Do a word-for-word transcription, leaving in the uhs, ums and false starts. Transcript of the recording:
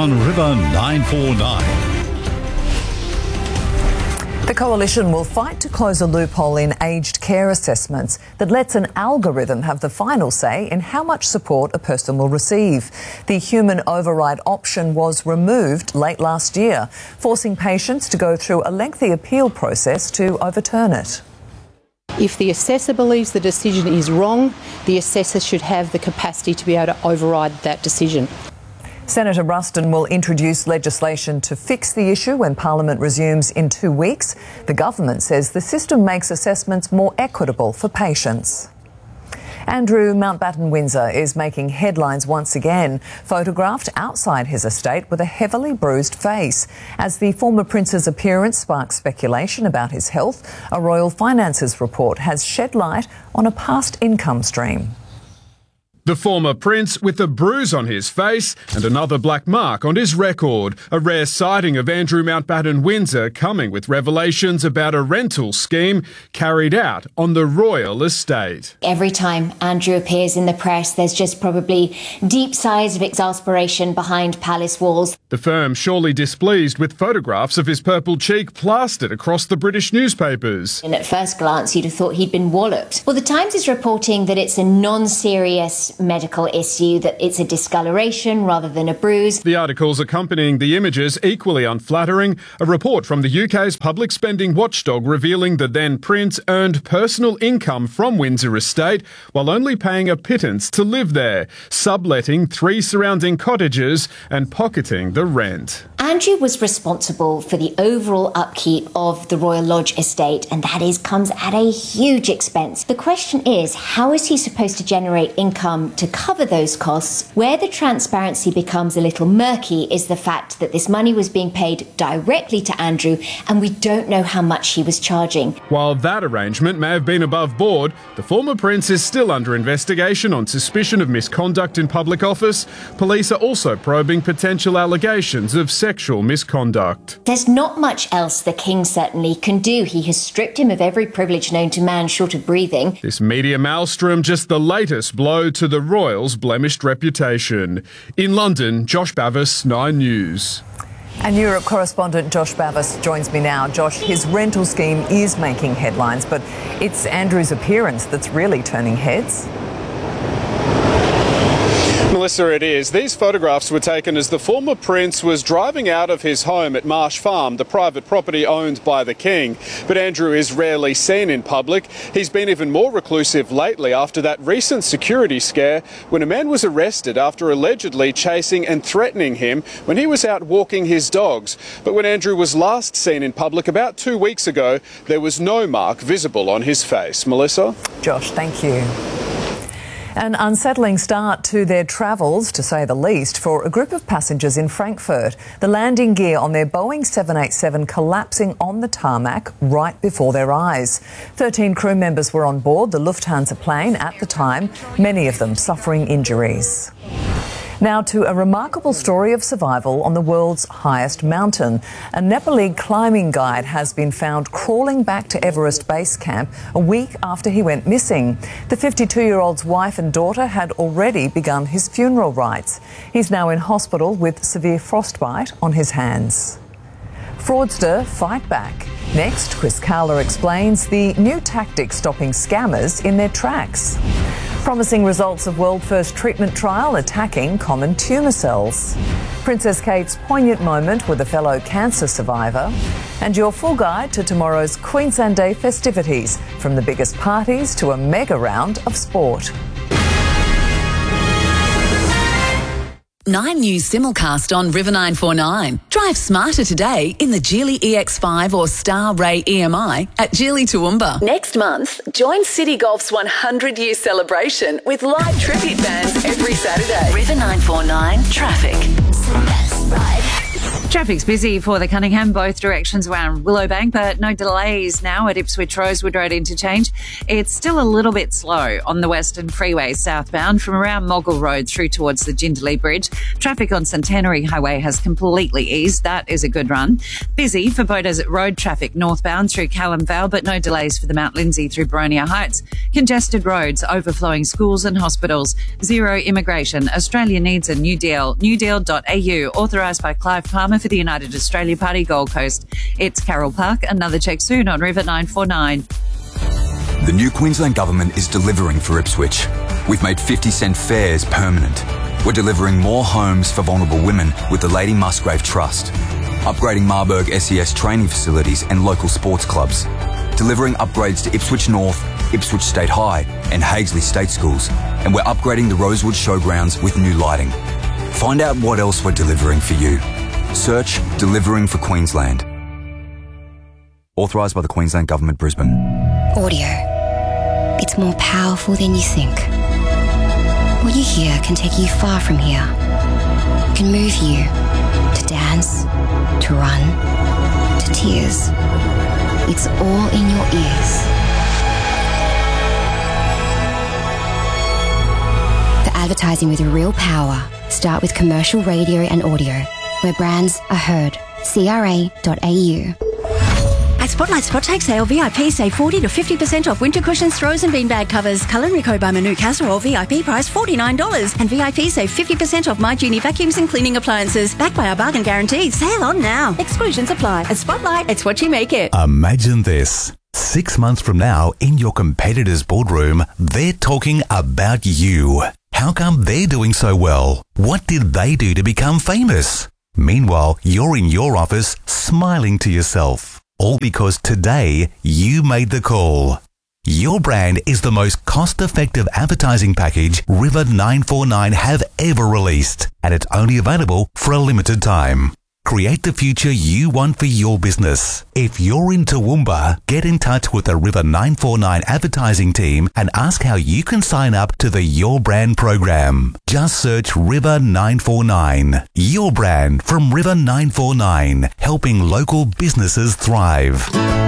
on River nine four nine. The Coalition will fight to close a loophole in aged care assessments that lets an algorithm have the final say in how much support a person will receive. The human override option was removed late last year, forcing patients to go through a lengthy appeal process to overturn it. If the assessor believes the decision is wrong, the assessor should have the capacity to be able to override that decision. Senator Ruston will introduce legislation to fix the issue when Parliament resumes in two weeks. The government says the system makes assessments more equitable for patients. Andrew Mountbatten Windsor is making headlines once again, photographed outside his estate with a heavily bruised face. As the former prince's appearance sparks speculation about his health, a Royal Finances report has shed light on a past income stream. The former prince with a bruise on his face and another black mark on his record. A rare sighting of Andrew Mountbatten Windsor coming with revelations about a rental scheme carried out on the royal estate. Every time Andrew appears in the press, there's just probably deep sighs of exasperation behind palace walls. The firm surely displeased with photographs of his purple cheek plastered across the British newspapers. And at first glance, you'd have thought he'd been walloped. Well, the Times is reporting that it's a non-serious medical issue, that it's a discoloration rather than a bruise. The articles accompanying the images equally unflattering. A report from the U K's public spending watchdog revealing the then prince earned personal income from Windsor Estate while only paying a pittance to live there, subletting three surrounding cottages and pocketing the rent. Andrew was responsible for the overall upkeep of the Royal Lodge estate, and that is comes at a huge expense. The question is, how is he supposed to generate income to cover those costs? Where the transparency becomes a little murky is the fact that this money was being paid directly to Andrew, and we don't know how much he was charging. While that arrangement may have been above board, the former prince is still under investigation on suspicion of misconduct in public office. Police are also probing potential allegations of sexual misconduct. There's not much else the king certainly can do. He has stripped him of every privilege known to man short of breathing. This media maelstrom just the latest blow to the royals' blemished reputation. In London, Josh Bavis, Nine News. And Europe correspondent Josh Bavis joins me now. Josh, his rental scheme is making headlines, but it's Andrew's appearance that's really turning heads. Melissa, it is. These photographs were taken as the former prince was driving out of his home at Marsh Farm, the private property owned by the king. But Andrew is rarely seen in public. He's been even more reclusive lately after that recent security scare when a man was arrested after allegedly chasing and threatening him when he was out walking his dogs. But when Andrew was last seen in public about two weeks ago, there was no mark visible on his face. Melissa? Josh, thank you. An unsettling start to their travels, to say the least, for a group of passengers in Frankfurt. The landing gear on their Boeing seven eighty-seven collapsing on the tarmac right before their eyes. Thirteen crew members were on board the Lufthansa plane at the time, many of them suffering injuries. Now to a remarkable story of survival on the world's highest mountain. A Nepali climbing guide has been found crawling back to Everest Base Camp a week after he went missing. The fifty-two-year-old's wife and daughter had already begun his funeral rites. He's now in hospital with severe frostbite on his hands. Fraudster fight back. Next, Chris Carler explains the new tactic stopping scammers in their tracks. Promising results of world-first treatment trial attacking common tumour cells. Princess Kate's poignant moment with a fellow cancer survivor. And your full guide to tomorrow's Queensland Day festivities, from the biggest parties to a mega round of sport. Nine News simulcast on River nine four nine. Drive smarter today in the Geely E X five or Star Ray E M I at Geely Toowoomba. Next month, join City Golf's one hundred year celebration with live tribute bands every Saturday. River nine four nine Traffic. Traffic's busy for the Cunningham, both directions around Willowbank, but no delays now at Ipswich Rosewood Road interchange. It's still a little bit slow on the Western Freeway southbound from around Moggle Road through towards the Jindalee Bridge. Traffic on Centenary Highway has completely eased. That is a good run. Busy for Beaudesert Road traffic northbound through Callum Vale, but no delays for the Mount Lindsay through Boronia Heights. Congested roads, overflowing schools and hospitals. Zero immigration. Australia needs a new deal. new deal dot a u, authorised by Clive Palmer for the United Australia Party, Gold Coast. It's Carol Park. Another check soon on River nine four nine. The new Queensland Government is delivering for Ipswich. We've made fifty cent fares permanent. We're delivering more homes for vulnerable women with the Lady Musgrave Trust. Upgrading Marburg S E S training facilities and local sports clubs. Delivering upgrades to Ipswich North, Ipswich State High and Haigsley State Schools. And we're upgrading the Rosewood Showgrounds with new lighting. Find out what else we're delivering for you. Search Delivering for Queensland. Authorised by the Queensland Government, Brisbane. Audio. It's more powerful than you think. What you hear can take you far from here. It can move you to dance, to run, to tears. It's all in your ears. For advertising with real power, start with commercial radio and audio, where brands are heard. C R A dot A U. At Spotlight Spot Take Sale, V I P save forty to fifty percent off winter cushions, throws and beanbag covers. Culinary Co by Manu Casserole, V I P price forty-nine dollars. And V I P save fifty percent off My Genie vacuums and cleaning appliances. Backed by our bargain guarantee. Sale on now. Exclusions apply. At Spotlight, it's what you make it. Imagine this. Six months from now, in your competitor's boardroom, they're talking about you. How come they're doing so well? What did they do to become famous? Meanwhile, you're in your office smiling to yourself. All because today you made the call. Your brand is the most cost-effective advertising package River nine four nine have ever released, and it's only available for a limited time. Create the future you want for your business. If you're in Toowoomba, get in touch with the River nine four nine advertising team and ask how you can sign up to the Your Brand program. Just search River nine four nine. Your Brand from River nine four nine, helping local businesses thrive.